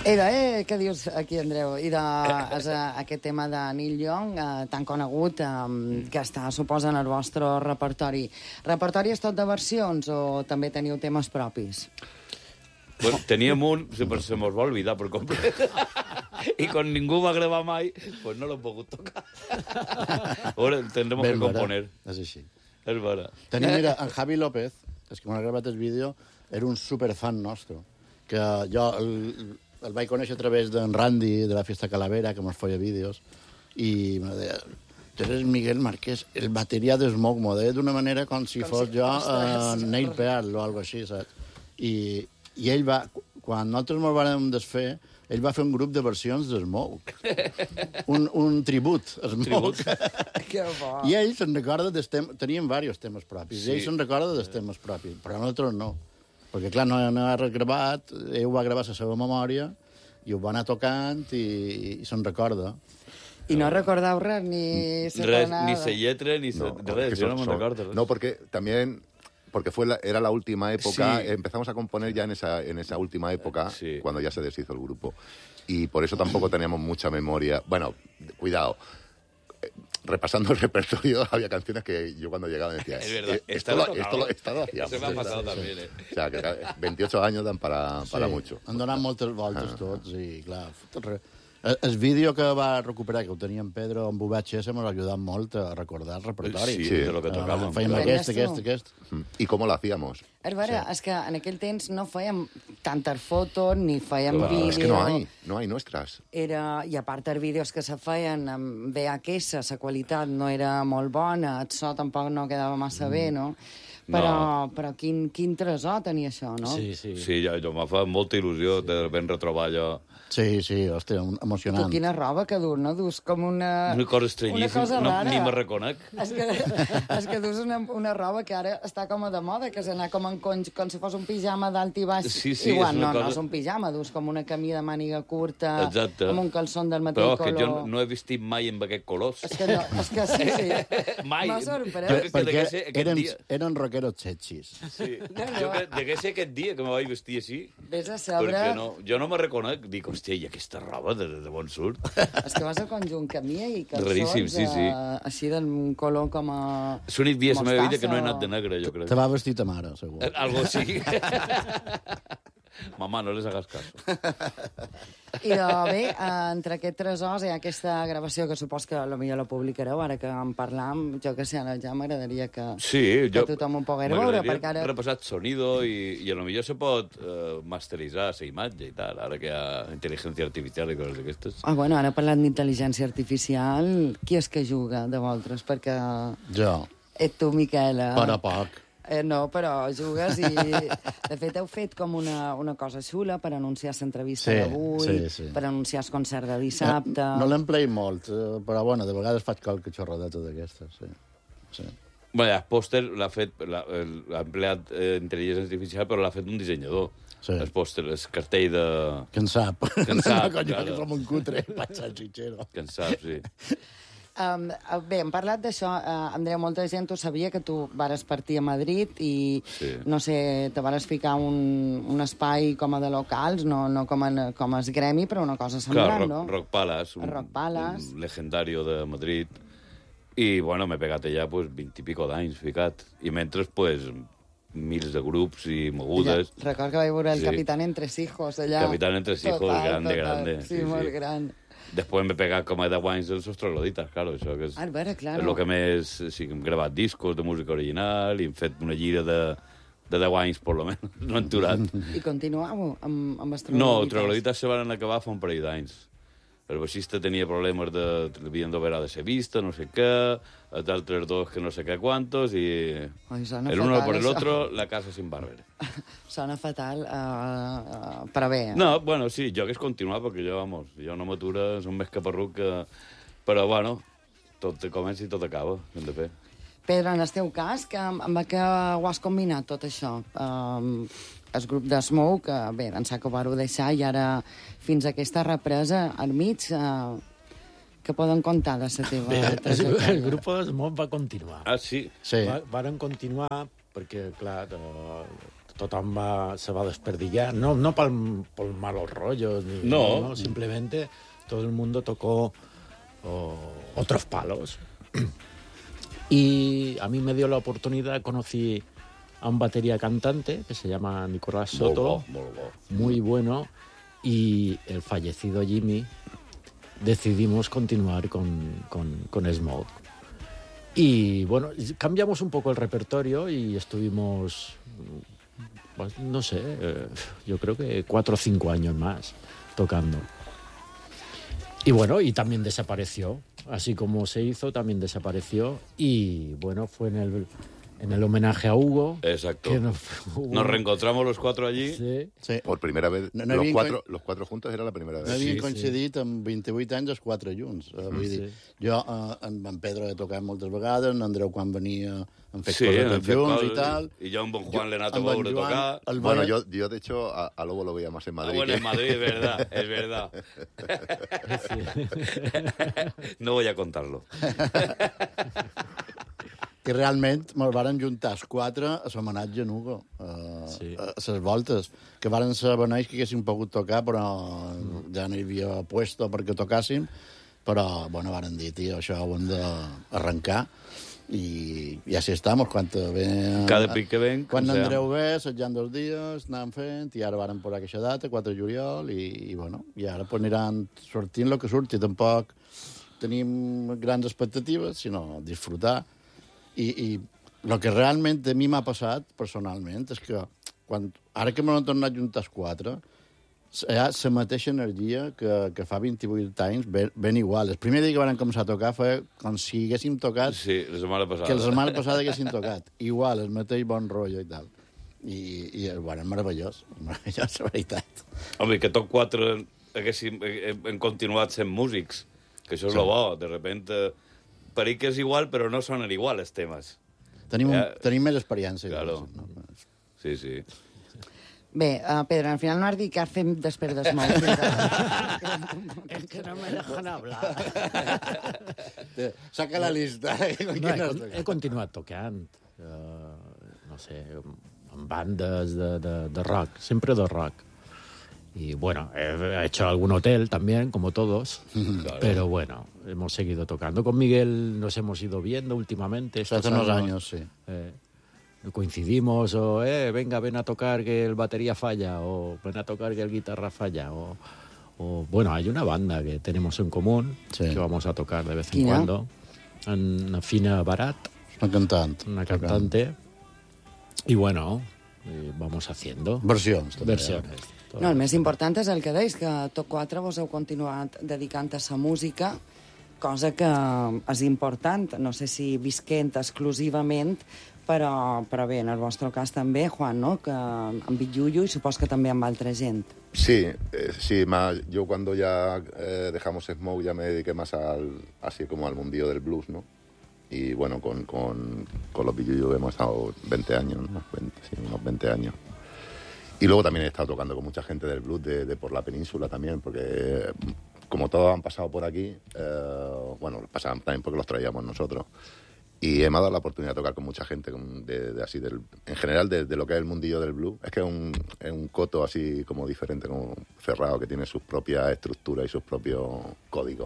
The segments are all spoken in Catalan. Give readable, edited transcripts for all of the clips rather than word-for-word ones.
Què dius aquí, Andreu? I aquest tema de Neil Young, tan conegut, que està, suposa, en el vostre repertori. Repertori és tot de versions o també teniu temes propis? Bueno, teníem un, però se mos va olvidar per complet. I quan ningú va gravar mai, pues no l'hem pogut tocar. Ahora tendremos que componer. És així. És vera. Tenim, mira, en Javi López, que és que m'ha gravat el vídeo, era un superfan nostre, que jo el vaig conèixer a través d'en Randy, de la Fiesta Calavera, que mos feia vídeos, i me deia, tu eres Miguel Marqués, el bateria de Smoke. M'ho deia d'una manera com si fos jo Neil Peart o alguna així, saps? I ell va, quan nosaltres ens vam desfer, ell va fer un grup de versions de Smoke. Un tribut a Smoke. Que bo. I ell se'n recorda dels temes... Teníem diversos temes propis, i ell se'n recorda dels temes propis, però nosaltres no. Perquè, clar, no ha regravat, ell va gravar la seva memòria, i ho va anar tocant i se'n recorda. I no recordeu res, ni res, ni la lletra, ni res, yo no me recuerdo. No, porque también... Porque era la última época, sí. Empezamos a componer ya en esa última época, sí. Cuando ya se deshizo el grupo. Y por eso tampoco teníamos mucha memoria. Bueno, cuidado. Repasando el repertorio, había canciones que yo cuando llegaba decía... Es verdad, esto lo hacíamos. Eso me ha pasado también, O sea, que 28 años dan para mucho. Han donat moltes voltes tots i, clar... El vídeo que va recuperar, que ho tenia en Pedro amb VHS, m'ha ajudat molt a recordar el repertori. Sí, de lo que tocàvem. Fèiem aquest. I com lo hacíamos. És vera, és que en aquell temps no fèiem tantes fotos ni fèiem vídeo. És que no hay nuestras. I a part, els vídeos que se feien amb VHS, la qualitat no era molt bona, el so tampoc no quedava massa bé, no? Però quin tresor tenia això, no? Sí, jo m'ha fet molta il·lusió de ben retrobar allò. Sí, hòstia, emocionant. Tu quina roba que dus, no? Dus com una... Una cosa estranyíssima, ni me reconec. És que dus una roba que ara està com a de moda, que és anar com si fos un pijama d'alt i baix. Sí, igual, no és un pijama, dus com una camí de màniga curta, amb un calçón del mateix color. Però és que jo no he vestit mai amb aquest color. És que sí. Mai. M'ha sorprès. Perquè eren rockeros txetxis. Sí, jo degué ser aquest dia que me vaig vestir així. Vés a saber... Perquè jo no me reconec. Dic, hòstia, i aquesta roba de bon surt? És que vas al conjunt camia i calçons així d'un color com a... És l'únic dia de la meva vida que no he anat de negre, jo crec. Te va vestir ta mare, segur. Algo així. Mamà, no les hagas cas. I bé, entre aquests tresors hi ha aquesta gravació que supos que potser la publicareu, ara que en parlam, jo que sé, ja m'agradaria que tothom ho pogués veure. M'agradaria repassar el sonido i potser se pot masteritzar la imatge i tal, ara que hi ha intel·ligència artificial i coses d'aquestes. Bueno, ara parlant d'intel·ligència artificial, qui és que juga de vosaltres? Perquè... Jo. Ets tu, Miquela. Per a poc. No, però jugues i... De fet, heu fet com una cosa xula per anunciar l'entrevista d'avui, per anunciar el concert de dissabte... No l'empleïm molt, però, bueno, de vegades faig qualque xorradeta d'aquestes, sí. Bé, el pòster l'ha empleat intel·ligència artificial, però l'ha fet un dissenyador. Sí. El pòster, el cartell de... Que en sap. Que en sap, que som un cutre, vaig al xitxero. Que en sap, sí. Bé, hem parlat d'això, Andreu, molta gent ho sabia, que tu vares partir a Madrid i, no sé, te vares ficar un espai com a de locals, no com a gremi, però una cosa semblant, no? Rock Palace, un legendario de Madrid. I, bueno, m'he pegat allà 20 i pico d'anys ficat. I mentre, mils de grups i mogudes. Record que vaig veure el Capitán Entresijos allà. Capitán Entresijos, grande. Sí, molt gran. Després m'he pegat com a 10 anys els Trogloditas, claro, això que és... Vera, claro. És el que més... Sí, hem gravat discos de música original i hem fet una gira de 10 anys, per lo menos, no hem aturat. I continuàveu amb els Trogloditas? No, els Trogloditas se van acabar fa un parell d'anys. El baixista tenia problemes havien d'operar de ser vista, no sé què, els altres dos que no sé què quantos, i el uno por el otro, la casa sin barrer. Sona fatal, però bé. No, bueno, sí, jo hagués continuat, perquè jo no m'atura, som més caparruc que... Però, bueno, tot comença i tot acaba, hem de fer. Pedro, en el teu cas, amb què ho has combinat, tot això? El grup de Smoke, bé, d'ençà que ho vau deixar, i ara fins a aquesta represa al mig, que poden contar de la teva trajectòria? El grup de Smoke va continuar. Ah, sí? Varen continuar perquè, clar, tothom se va desperdigar, no por malos rollos, no, simplemente todo el mundo tocó otros palos. Y a mí me dio la oportunidad, conocí a un batería cantante que se llama Nicolás Soto, muy bueno, y el fallecido Jimmy. Decidimos continuar con Smoke. Y bueno, cambiamos un poco el repertorio y estuvimos, pues, no sé, yo creo que 4 o 5 años más tocando. Y bueno, y también desapareció. Así como se hizo, también desapareció. Y bueno, fue en el homenaje a Hugo. Exacto. Nos reencontramos los 4 allí. Sí. Por primera vez. Los 4 juntos era la primera vez. No havien coincidit amb 28 anys els 4 junts. Vull dir, jo amb en Pedro he tocat moltes vegades, en Andreu quan venia hem fet coses junts i tal. I jo amb en Juan l'he anat a veure tocar. Bueno, yo de hecho a Lobo lo veía más en Madrid. Bueno, en Madrid, es verdad. No voy a contarlo. I realment me'l varen juntar els 4 a l'homenatge a Hugo, a les voltes, que varen ser beneix que haguéssim pogut tocar, però ja no hi havia puesto perquè tocàssim, però, bueno, varen dir, tio, això ho hem d'arrencar, i així estem, cada pic que ven. Quan Andreu ve, assetjant 2 dies, anàvem fent, i ara varen posar aquesta data, 4 de juliol, i bueno, i ara pues, aniran sortint el que surti, tampoc tenim grans expectatives, sinó disfrutar. I el que realment a mi m'ha passat, personalment, és que ara que m'han tornat a juntar els 4, hi ha la mateixa energia que fa 28 anys, ben igual. El primer dia que van començar a tocar fa com si haguéssim tocat... Sí, la setmana passada. Que la setmana passada haguéssim tocat. Igual, el mateix bon rotllo i tal. I bueno, meravellós, la veritat. Home, que tots 4 hem continuat sent músics, que això és el bo. De repente... Pareix que és igual, però no sonen igual, els temes. Tenim més experiència. Claro. Sí. Bé, Pedro, al final no has dit què fem després de Smoke. Es que no me dejan hablar. Saca la lista. He continuat tocant, no sé, en bandes de rock, sempre de rock. Y bueno, he hecho algún hotel también, como todos, claro. Pero bueno, hemos seguido tocando. Con Miguel nos hemos ido viendo últimamente. Hace unos años, sí. Coincidimos, o venga, ven a tocar que el batería falla, o ven a tocar que el guitarra falla, o bueno, hay una banda que tenemos en común, que vamos a tocar de vez en cuando. Una Fina Barat. Una cantante. Y bueno, vamos haciendo. Versions. No, el més important és el que deis, que tots 4 vos heu continuat dedicant a la música, cosa que és important, no sé si visquent exclusivament, però bé, en el vostre cas també, Juan, ¿no? Que amb Villuyo i supos que també amb altra gent. Sí, yo cuando ya dejamos Smoke ya me dediqué más así como al mundillo del blues, ¿no? Y bueno, con los Villuyo hemos estado 20 años, ¿no? Unos 20 años. Y luego también he estado tocando con mucha gente del blues de por la península también, porque como todos han pasado por aquí, bueno, pasaban también porque los traíamos nosotros. Y me ha dado la oportunidad de tocar con mucha gente en general de lo que es el mundillo del blues. Es que es un coto así como diferente, como cerrado, que tiene sus propias estructuras y sus propios códigos.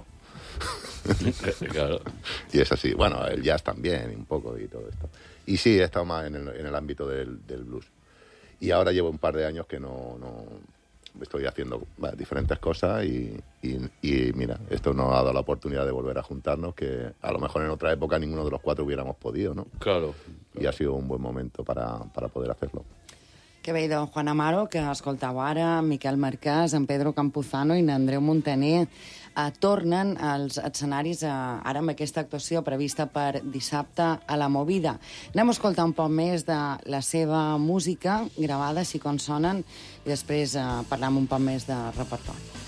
Claro. Y es así. Bueno, el jazz también, un poco y todo esto. Y sí, he estado más en el ámbito del blues. Y ahora llevo un par de años que no estoy haciendo diferentes cosas y mira, esto nos ha dado la oportunidad de volver a juntarnos, que a lo mejor en otra época ninguno de los 4 hubiéramos podido, ¿no? Claro. Y ha sido un buen momento para poder hacerlo. Que bé, de Juan Amaro, que escoltau ara, Miquel Marquès, en Pedro Campuzano i en Andreu Montaner, tornen als escenaris ara amb aquesta actuació prevista per dissabte a la Movida. Anem a escoltar un poc més de la seva música gravada, així com sonen, i després parlem un poc més de repertori.